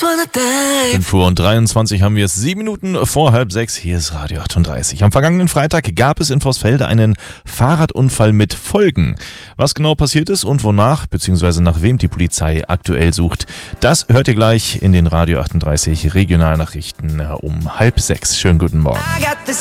5:23 haben wir es, 7 Minuten vor 5:30. Hier ist Radio 38. Am vergangenen Freitag gab es in Vorsfelde einen Fahrradunfall mit Folgen. Was genau passiert ist und wonach bzw. nach wem die Polizei aktuell sucht, das hört ihr gleich in den Radio 38 Regionalnachrichten um 5:30. Schönen guten Morgen.